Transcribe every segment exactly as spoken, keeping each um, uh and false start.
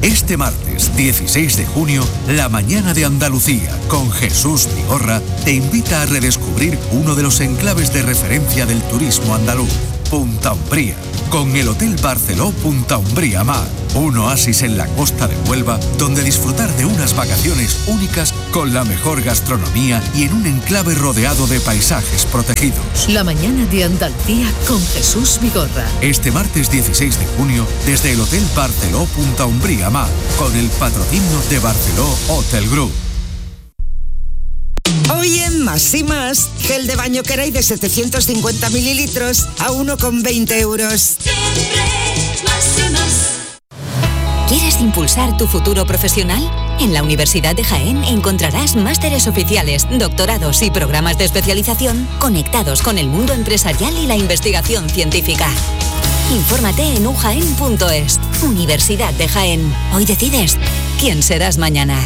Este martes dieciséis de junio, La Mañana de Andalucía, con Jesús Vigorra, te invita a redescubrir uno de los enclaves de referencia del turismo andaluz, Punta Umbría, con el Hotel Barceló Punta Umbría Mar, un oasis en la costa de Huelva, donde disfrutar de unas vacaciones únicas con la mejor gastronomía y en un enclave rodeado de paisajes protegidos. La Mañana de Andalucía con Jesús Vigorra. Este martes dieciséis de junio, desde el Hotel Barceló Punta Umbría Mar, con el patrocinio de Barceló Hotel Group. Hoy en Más y Más, gel de baño Keray de setecientos cincuenta mililitros a uno con veinte euros. ¿Quieres impulsar tu futuro profesional? En la Universidad de Jaén encontrarás másteres oficiales, doctorados y programas de especialización conectados con el mundo empresarial y la investigación científica. Infórmate en u jaén punto es. Universidad de Jaén. Hoy decides quién serás mañana.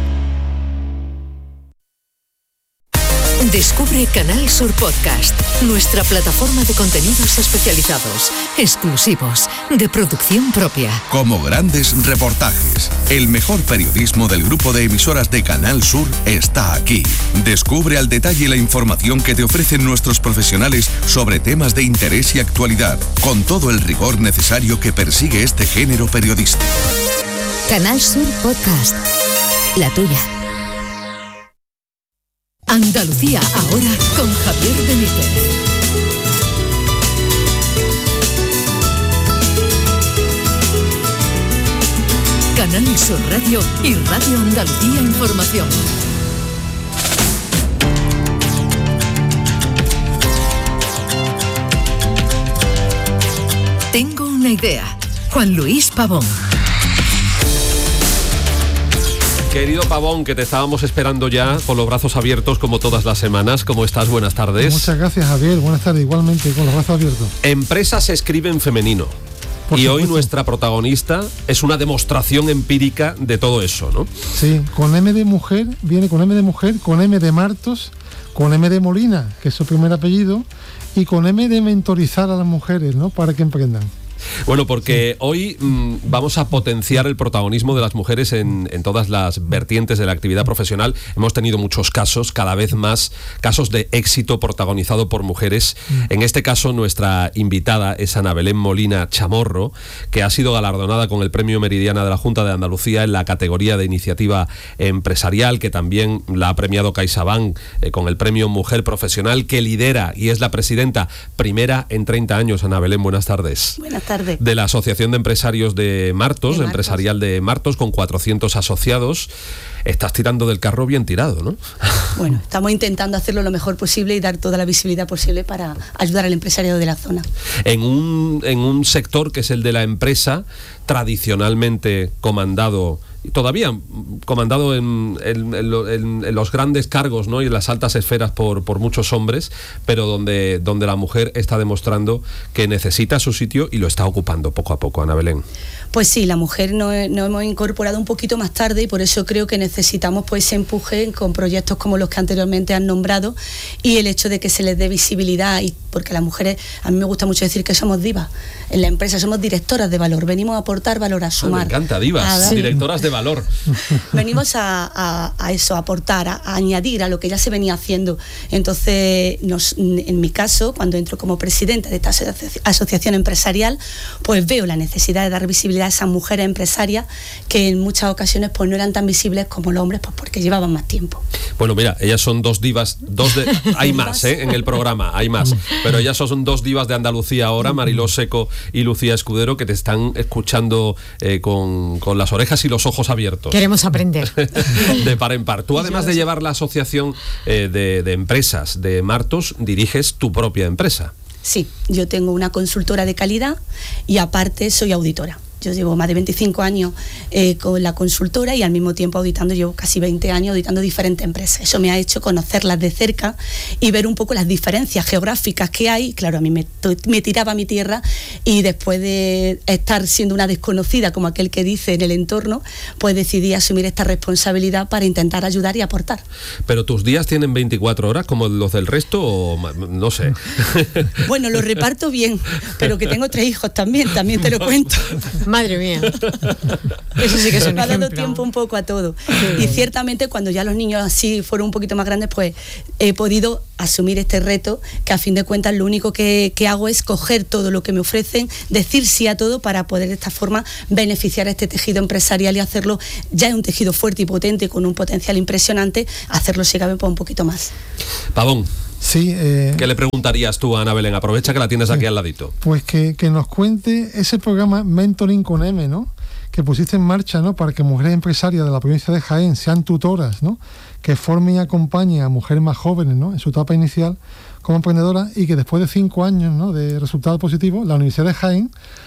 Descubre Canal Sur Podcast, nuestra plataforma de contenidos especializados, exclusivos, de producción propia. Como grandes reportajes, el mejor periodismo del grupo de emisoras de Canal Sur está aquí. Descubre al detalle la información que te ofrecen nuestros profesionales sobre temas de interés y actualidad, con todo el rigor necesario que persigue este género periodístico. Canal Sur Podcast, la tuya. Andalucía ahora con Javier Benítez. Canal Sur Radio y Radio Andalucía Información. Tengo una idea. Juan Luis Pavón. Querido Pavón, que te estábamos esperando ya con los brazos abiertos como todas las semanas. ¿Cómo estás? Buenas tardes. Muchas gracias, Javier. Buenas tardes, igualmente, con los brazos abiertos. Empresa se escribe en femenino. Por y supuesto. Hoy nuestra protagonista es una demostración empírica de todo eso, ¿no? Sí, con M de mujer, viene con M de mujer, con M de Martos, con M de Molina, que es su primer apellido, y con M de mentorizar a las mujeres, ¿no? Para que emprendan. Bueno, porque sí. hoy mmm, vamos a potenciar el protagonismo de las mujeres en, en todas las vertientes de la actividad profesional. Hemos tenido muchos casos, cada vez más casos de éxito protagonizado por mujeres. Mm. En este caso, nuestra invitada es Ana Belén Molina Chamorro, que ha sido galardonada con el Premio Meridiana de la Junta de Andalucía en la categoría de iniciativa empresarial, que también la ha premiado CaixaBank eh, con el Premio Mujer Profesional, que lidera y es la presidenta primera en treinta años. Ana Belén, buenas tardes. Buenas tardes. De la Asociación de Empresarios de Martos, de empresarial de Martos, con cuatrocientos asociados. Estás tirando del carro bien tirado, ¿no? Bueno, estamos intentando hacerlo lo mejor posible y dar toda la visibilidad posible para ayudar al empresariado de la zona. En un, en un sector que es el de la empresa, tradicionalmente comandado, todavía comandado en, en, en, en los grandes cargos, ¿no? Y en las altas esferas por, por muchos hombres, pero donde, donde la mujer está demostrando que necesita su sitio y lo está ocupando poco a poco, Ana Belén. Pues sí, la mujer nos, nos hemos incorporado un poquito más tarde y por eso creo que necesitamos pues ese empuje con proyectos como los que anteriormente han nombrado y el hecho de que se les dé visibilidad, y porque las mujeres, a mí me gusta mucho decir que somos divas en la empresa, somos directoras de valor, venimos a aportar valor, a sumar. Ah, me encanta, divas, a dar, directoras de valor. Venimos a, a, a eso, a aportar, a, a añadir a lo que ya se venía haciendo. Entonces, nos, en mi caso, cuando entro como presidenta de esta asociación empresarial, pues veo la necesidad de dar visibilidad a esas mujeres empresarias que en muchas ocasiones pues no eran tan visibles como los hombres, pues porque llevaban más tiempo. Bueno, mira, ellas son dos divas, dos de, hay más ¿eh? en el programa, hay más, pero ellas son dos divas de Andalucía ahora, Mariló Seco y Lucía Escudero, que te están escuchando eh, con, con las orejas y los ojos abiertos. Queremos aprender. De par en par. Tú, además de llevar la asociación eh, de, de empresas de Martos, diriges tu propia empresa. Sí, yo tengo una consultora de calidad y aparte soy auditora. Yo llevo más de veinticinco años eh, con la consultora y al mismo tiempo auditando, llevo casi veinte años auditando diferentes empresas. Eso me ha hecho conocerlas de cerca y ver un poco las diferencias geográficas que hay. Claro, a mí me, me tiraba a mi tierra y después de estar siendo una desconocida, como aquel que dice, en el entorno, pues decidí asumir esta responsabilidad para intentar ayudar y aportar. ¿Pero tus días tienen veinticuatro horas como los del resto o no sé? Bueno, lo reparto bien, pero que tengo tres hijos también, también te lo cuento. Madre mía. Eso sí que es un Me ha dado ejemplo. tiempo un poco a todo. Y ciertamente cuando ya los niños así fueron un poquito más grandes, pues he podido asumir este reto, que a fin de cuentas lo único que, que hago es coger todo lo que me ofrecen, decir sí a todo para poder de esta forma beneficiar a este tejido empresarial y hacerlo ya es un tejido fuerte y potente con un potencial impresionante, hacerlo si cabe pues, un poquito más. Pavón. Sí, eh, ¿Qué le preguntarías tú a Ana Belén? Aprovecha que la tienes aquí al ladito. Pues que, que nos cuente ese programa Mentoring con M, ¿no? Que pusiste en marcha, ¿no? Para que mujeres empresarias de la provincia de Jaén sean tutoras, ¿no? Que formen y acompañen a mujeres más jóvenes, ¿no? En su etapa inicial como emprendedoras, y que después de cinco años, ¿no? De resultados positivos, la Universidad de Jaén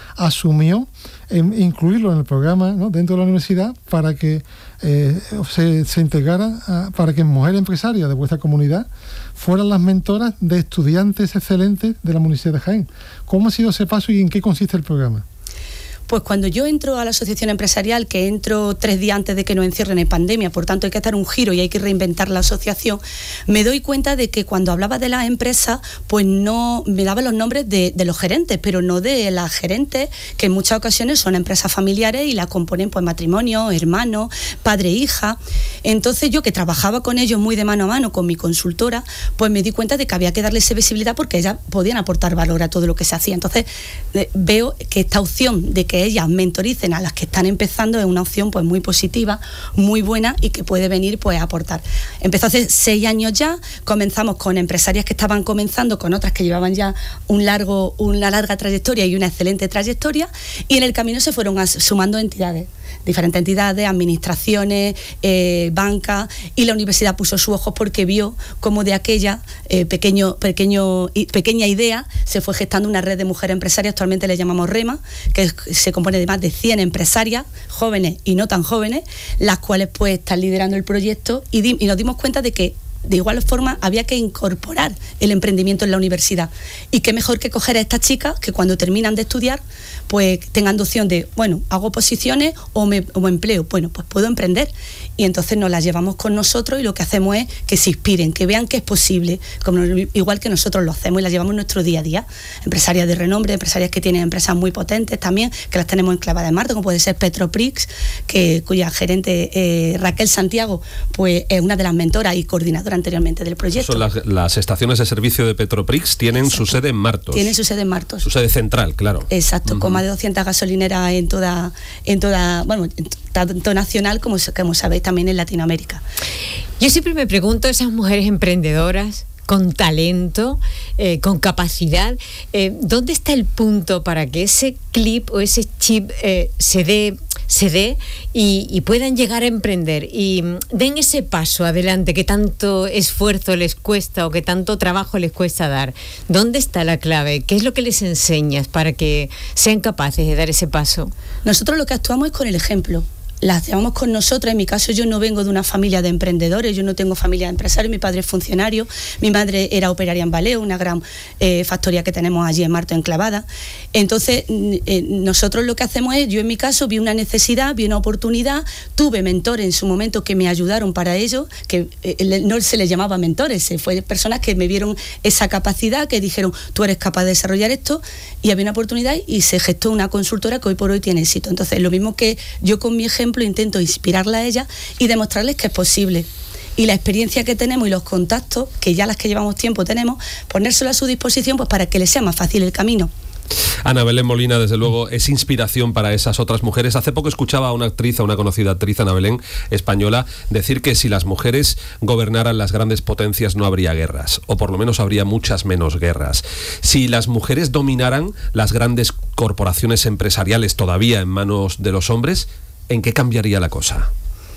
asumió en incluirlo en el programa, ¿no? Dentro de la universidad para que eh, se, se integrara, a, para que mujeres empresarias de vuestra comunidad fueran las mentoras de estudiantes excelentes de la Universidad de Jaén. ¿Cómo ha sido ese paso y en qué consiste el programa? Pues cuando yo entro a la asociación empresarial, que entro tres días antes de que nos encierren en pandemia, por tanto hay que dar un giro y hay que reinventar la asociación, me doy cuenta de que cuando hablaba de las empresas, pues no me daban los nombres de, de los gerentes, pero no de las gerentes, que en muchas ocasiones son empresas familiares y las componen pues matrimonio, hermanos, padre, hija. Entonces yo, que trabajaba con ellos muy de mano a mano con mi consultora, pues me di cuenta de que había que darles visibilidad porque ellas podían aportar valor a todo lo que se hacía. Entonces eh, veo que esta opción de que que ellas mentoricen a las que están empezando es una opción pues muy positiva, muy buena y que puede venir pues a aportar. Empezó hace seis años ya, comenzamos con empresarias que estaban comenzando, con otras que llevaban ya un largo, una larga trayectoria y una excelente trayectoria, y en el camino se fueron sumando entidades, diferentes entidades, administraciones, eh, bancas, y la universidad puso sus ojos porque vio cómo de aquella eh, pequeño, pequeño, pequeña idea se fue gestando una red de mujeres empresarias, actualmente le llamamos REMA, que es, se compone de más de cien empresarias, jóvenes y no tan jóvenes, las cuales pues están liderando el proyecto, y, di, y nos dimos cuenta de que de igual forma había que incorporar el emprendimiento en la universidad, y qué mejor que coger a estas chicas que cuando terminan de estudiar pues tengan opción de, bueno, hago posiciones o me, o me empleo, bueno, pues puedo emprender, y entonces nos las llevamos con nosotros y lo que hacemos es que se inspiren, que vean que es posible, como igual que nosotros lo hacemos, y las llevamos en nuestro día a día. Empresarias de renombre, empresarias que tienen empresas muy potentes también, que las tenemos enclavadas en Marte, como puede ser Petroprix, que, cuya gerente eh, Raquel Santiago pues es una de las mentoras y coordinadora anteriormente del proyecto. Son las, las estaciones de servicio de Petroprix, tienen Exacto. su sede en Martos. Tienen su sede en Martos. Su sede central, claro. Exacto, uh-huh. Con más de doscientas gasolineras en toda, en toda, bueno, tanto nacional como, como sabéis también en Latinoamérica. Yo siempre me pregunto, esas mujeres emprendedoras con talento, eh, con capacidad, eh, ¿dónde está el punto para que ese clip o ese chip eh, se dé se dé y, y puedan llegar a emprender y den ese paso adelante que tanto esfuerzo les cuesta o que tanto trabajo les cuesta dar? ¿Dónde está la clave? ¿Qué es lo que les enseñas para que sean capaces de dar ese paso? Nosotros lo que actuamos es con el ejemplo. Las llevamos con nosotras. En mi caso, yo no vengo de una familia de emprendedores, yo no tengo familia de empresarios, mi padre es funcionario, mi madre era operaria en Valeo, una gran eh, factoría que tenemos allí en Marto enclavada. Entonces, eh, nosotros lo que hacemos es, yo en mi caso vi una necesidad, vi una oportunidad, tuve mentores en su momento que me ayudaron para ello, que eh, no se les llamaba mentores, se fue personas que me vieron esa capacidad, que dijeron, tú eres capaz de desarrollar esto, y había una oportunidad y se gestó una consultora que hoy por hoy tiene éxito. Entonces, lo mismo que yo con mi ejemplo intento inspirarla a ella y demostrarles que es posible, y la experiencia que tenemos y los contactos que ya las que llevamos tiempo tenemos, ponérselo a su disposición pues para que les sea más fácil el camino. Ana Belén Molina, desde luego, es inspiración para esas otras mujeres. Hace poco escuchaba a una actriz, a una conocida actriz, Ana Belén, española, decir que si las mujeres gobernaran las grandes potencias no habría guerras, o por lo menos habría muchas menos guerras. Si las mujeres dominaran las grandes corporaciones empresariales todavía en manos de los hombres, ¿en qué cambiaría la cosa?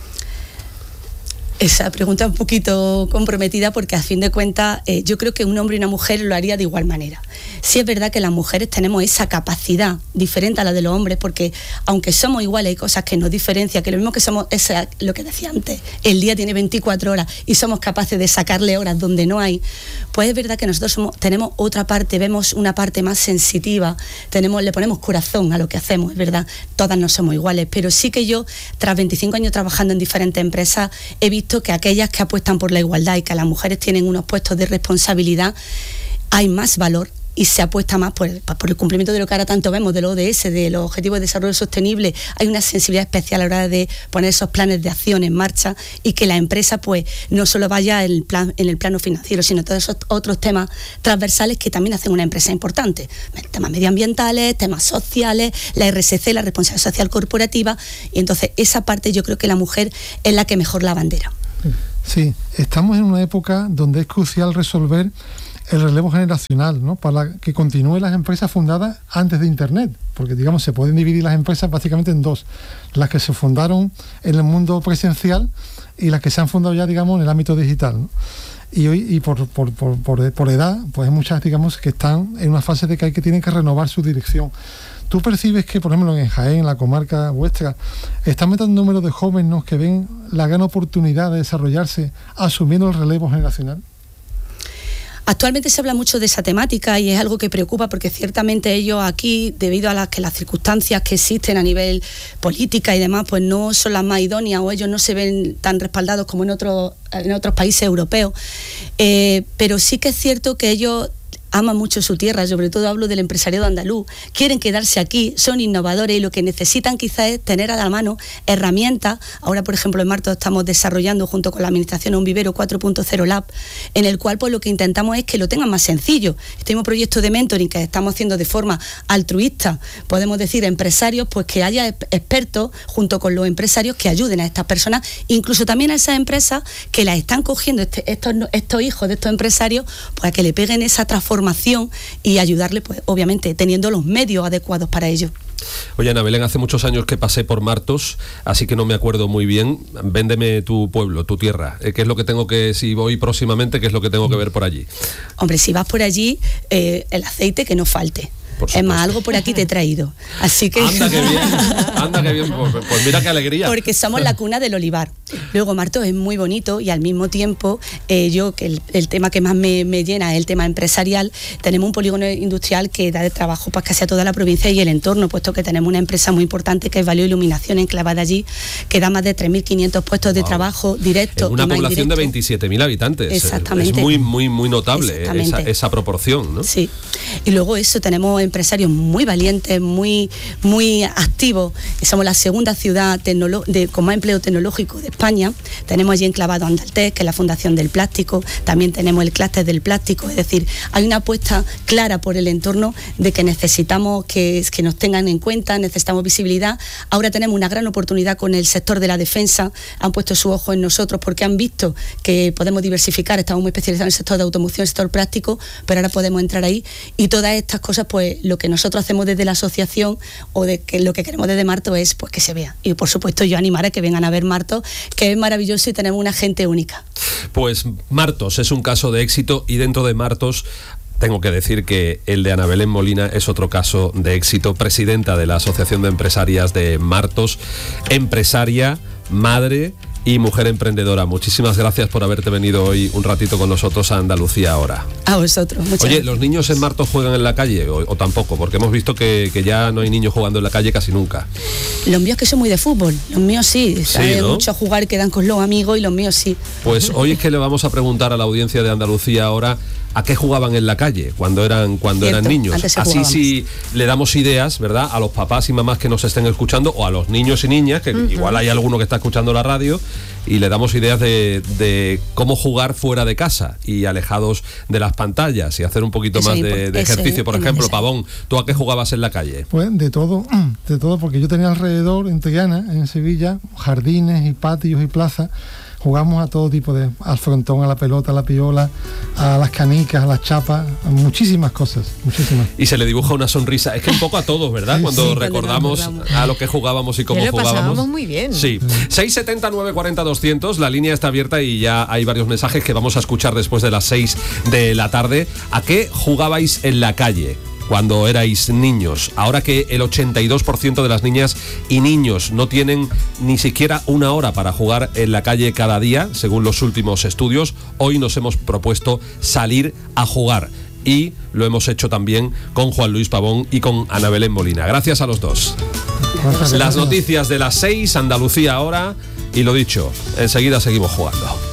Esa pregunta es un poquito comprometida porque a fin de cuentas eh, yo creo que un hombre y una mujer lo haría de igual manera. Sí es verdad que las mujeres tenemos esa capacidad diferente a la de los hombres, porque aunque somos iguales hay cosas que nos diferencian, que lo mismo que somos, es lo que decía antes, el día tiene veinticuatro horas y somos capaces de sacarle horas donde no hay, pues es verdad que nosotros somos, tenemos otra parte, vemos una parte más sensitiva, tenemos, le ponemos corazón a lo que hacemos, es verdad, todas no somos iguales, pero sí que yo, tras veinticinco años trabajando en diferentes empresas, he visto que aquellas que apuestan por la igualdad y que las mujeres tienen unos puestos de responsabilidad, hay más valor y se apuesta más por el, por el cumplimiento de lo que ahora tanto vemos, de los O D S, de los Objetivos de Desarrollo Sostenible. Hay una sensibilidad especial a la hora de poner esos planes de acción en marcha y que la empresa pues no solo vaya en el, plan, en el plano financiero, sino todos esos otros temas transversales que también hacen una empresa importante. Temas medioambientales, temas sociales, la R S C, la responsabilidad social corporativa, y entonces esa parte yo creo que la mujer es la que mejor la bandera. Sí, estamos en una época donde es crucial resolver el relevo generacional, ¿no? Para que continúen las empresas fundadas antes de Internet, porque digamos se pueden dividir las empresas básicamente en dos: las que se fundaron en el mundo presencial y las que se han fundado ya, digamos, en el ámbito digital, ¿no? Y hoy, y por, por, por, por, por edad, pues hay muchas, digamos, que están en una fase de que hay que tienen que renovar su dirección. ¿Tú percibes que, por ejemplo, en Jaén, en la comarca vuestra, está aumentando un número de jóvenes, ¿no?, que ven la gran oportunidad de desarrollarse asumiendo el relevo generacional? Actualmente se habla mucho de esa temática y es algo que preocupa, porque ciertamente ellos aquí, debido a las que las circunstancias que existen a nivel política y demás, pues no son las más idóneas, o ellos no se ven tan respaldados como en otros en otros países europeos. Eh, pero sí que es cierto que ellos aman mucho su tierra, sobre todo hablo del empresariado andaluz, quieren quedarse aquí, son innovadores y lo que necesitan quizás es tener a la mano herramientas. Ahora, por ejemplo, en Martos estamos desarrollando junto con la Administración un vivero cuatro punto cero Lab, en el cual pues lo que intentamos es que lo tengan más sencillo. Este mismo proyecto de mentoring que estamos haciendo de forma altruista, podemos decir empresarios, pues que haya expertos junto con los empresarios que ayuden a estas personas, incluso también a esas empresas que las están cogiendo este, estos, estos hijos de estos empresarios, pues a que le peguen esa transformación y ayudarle, pues obviamente teniendo los medios adecuados para ello. Oye, Ana Belén, hace muchos años que pasé por Martos, así que no me acuerdo muy bien. Véndeme tu pueblo, tu tierra. ¿Qué es lo que tengo que, si voy próximamente, qué es lo que tengo que ver por allí? Hombre, si vas por allí, eh, el aceite que no falte. Es más, algo por aquí te he traído. Así que... Anda, qué bien, anda, qué bien. Pues, pues mira qué alegría. Porque somos la cuna del olivar. Luego, Martos es muy bonito y al mismo tiempo, eh, yo, que el, el tema que más me, me llena es el tema empresarial. Tenemos un polígono industrial que da de trabajo para casi a toda la provincia y el entorno, puesto que tenemos una empresa muy importante que es Valeo Iluminación, enclavada allí, que da más de tres mil quinientos puestos wow. de trabajo directos. Una población de veintisiete mil habitantes. Exactamente. Es muy, muy, muy notable esa, esa proporción, ¿no? Sí. Y luego eso, tenemos empresarios muy valientes, muy, muy activos. Somos la segunda ciudad tecnolo- de, con más empleo tecnológico de España. Tenemos allí enclavado Andaltec, que es la Fundación del Plástico. También tenemos el clúster del plástico. Es decir, hay una apuesta clara por el entorno de que necesitamos que, que nos tengan en cuenta, necesitamos visibilidad. Ahora tenemos una gran oportunidad con el sector de la defensa. Han puesto su ojo en nosotros porque han visto que podemos diversificar. Estamos muy especializados en el sector de automoción, el sector plástico, pero ahora podemos entrar ahí. Y todas estas cosas, pues lo que nosotros hacemos desde la asociación o de que lo que queremos desde Martos es pues que se vea. Y por supuesto yo animar a que vengan a ver Martos, que es maravilloso y tenemos una gente única. Pues Martos es un caso de éxito y dentro de Martos tengo que decir que el de Ana Belén Molina es otro caso de éxito, presidenta de la Asociación de Empresarias de Martos, empresaria, madre y mujer emprendedora. Muchísimas gracias por haberte venido hoy un ratito con nosotros a Andalucía Ahora. A vosotros, muchas Oye, gracias. ¿los niños en Martos juegan en la calle o, o tampoco? Porque hemos visto que, que ya no hay niños jugando en la calle casi nunca. Los míos que son muy de fútbol, los míos sí, sí, ¿no? Mucho a jugar, quedan con los amigos y los míos sí. Pues hoy es que le vamos a preguntar a la audiencia de Andalucía Ahora a qué jugaban en la calle cuando eran cuando Cierto, eran niños. Así si le damos ideas, ¿verdad?, a los papás y mamás que nos estén escuchando o a los niños y niñas, que uh-huh. igual hay alguno que está escuchando la radio, y le damos ideas de, de cómo jugar fuera de casa y alejados de las pantallas y hacer un poquito eso más de, de ejercicio. Por ejemplo, ese. Pavón, ¿tú a qué jugabas en la calle? Pues de todo, de todo, porque yo tenía alrededor en Triana, en Sevilla, jardines y patios y plazas. Jugamos a todo tipo de, al frontón, a la pelota, a la piola, a las canicas, a las chapas, a muchísimas cosas, muchísimas. Y se le dibuja una sonrisa, es que un poco a todos, ¿verdad? Sí, cuando sí, recordamos cuando a lo que jugábamos y cómo lo jugábamos. pasábamos muy bien. Sí. seis setenta, nueve cuarenta, doscientos, la línea está abierta y ya hay varios mensajes que vamos a escuchar después de las seis de la tarde. ¿A qué jugabais en la calle cuando erais niños? Ahora que el ochenta y dos por ciento de las niñas y niños no tienen ni siquiera una hora para jugar en la calle cada día, según los últimos estudios, hoy nos hemos propuesto salir a jugar. Y lo hemos hecho también con Juan Luis Pavón y con Ana Belén Molina. Gracias a los dos. Las noticias de las seis, Andalucía Ahora, y lo dicho, enseguida seguimos jugando.